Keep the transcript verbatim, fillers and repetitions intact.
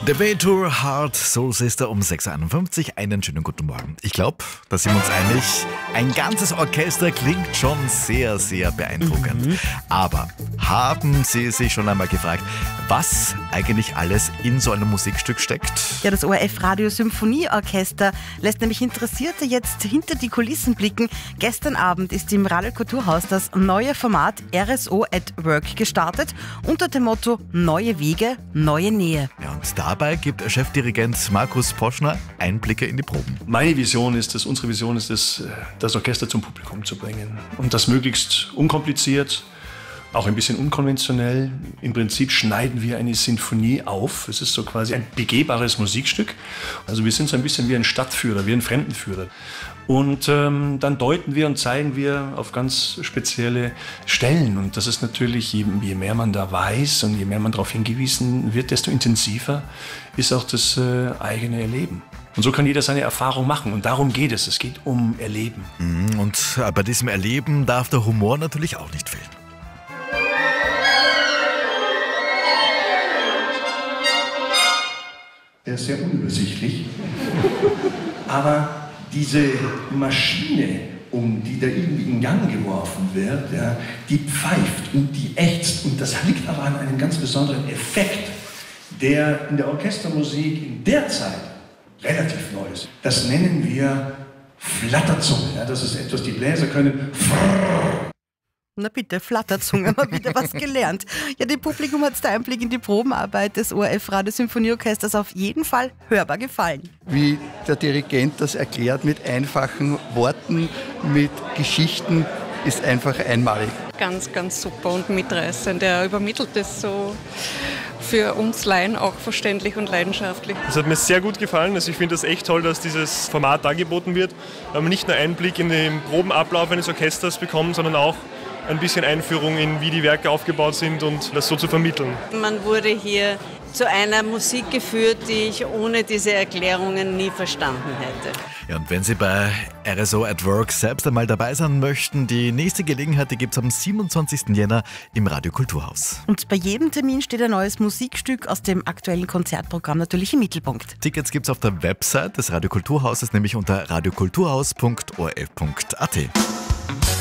The Way to Heart, Soul Sister um sechs Uhr einundfünfzig. Einen schönen guten Morgen. Ich glaube, da sind wir uns einig, ein ganzes Orchester klingt schon sehr, sehr beeindruckend. Mhm. Aber haben Sie sich schon einmal gefragt, was eigentlich alles in so einem Musikstück steckt? Ja, das O R F Radio Symphonieorchester lässt nämlich Interessierte jetzt hinter die Kulissen blicken. Gestern Abend ist im Radio Kulturhaus das neue Format R S O at Work gestartet unter dem Motto Neue Wege, neue Nähe. Ja, und dabei gibt Chefdirigent Markus Poschner Einblicke in die Proben. Meine Vision ist es, unsere Vision ist es, das Orchester zum Publikum zu bringen. Und das möglichst unkompliziert, auch ein bisschen unkonventionell. Im Prinzip schneiden wir eine Sinfonie auf. Es ist so quasi ein begehbares Musikstück. Also wir sind so ein bisschen wie ein Stadtführer, wie ein Fremdenführer. Und ähm, dann deuten wir und zeigen wir auf ganz spezielle Stellen. Und das ist natürlich, je, je mehr man da weiß und je mehr man darauf hingewiesen wird, desto intensiver ist auch das äh, eigene Erleben. Und so kann jeder seine Erfahrung machen. Und darum geht es. Es geht um Erleben. Und bei diesem Erleben darf der Humor natürlich auch nicht fehlen. Der ist sehr unübersichtlich, aber diese Maschine, um die da irgendwie in Gang geworfen wird, ja, die pfeift und die ächzt. Und das liegt aber an einem ganz besonderen Effekt, der in der Orchestermusik in der Zeit relativ neu ist. Das nennen wir Flatterzunge. Ja, das ist etwas, die Bläser können. Na bitte, Flatterzunge, mal wieder was gelernt. Ja, dem Publikum hat der Einblick in die Probenarbeit des O R F Radio Symphonieorchesters auf jeden Fall hörbar gefallen. Wie der Dirigent das erklärt mit einfachen Worten, mit Geschichten, ist einfach einmalig. Ganz, ganz super und mitreißend. Er übermittelt es so für uns Laien auch verständlich und leidenschaftlich. Es hat mir sehr gut gefallen. Also ich finde das echt toll, dass dieses Format angeboten wird, weil man nicht nur Einblick in den Probenablauf eines Orchesters bekommt, sondern auch ein bisschen Einführung in, wie die Werke aufgebaut sind und das so zu vermitteln. Man wurde hier zu einer Musik geführt, die ich ohne diese Erklärungen nie verstanden hätte. Ja, und wenn Sie bei R S O at Work selbst einmal dabei sein möchten, die nächste Gelegenheit, die gibt es am siebenundzwanzigsten Jänner im Radio Kulturhaus. Und bei jedem Termin steht ein neues Musikstück aus dem aktuellen Konzertprogramm natürlich im Mittelpunkt. Tickets gibt es auf der Website des Radio Kulturhauses, nämlich unter radiokulturhaus punkt o r f punkt a t.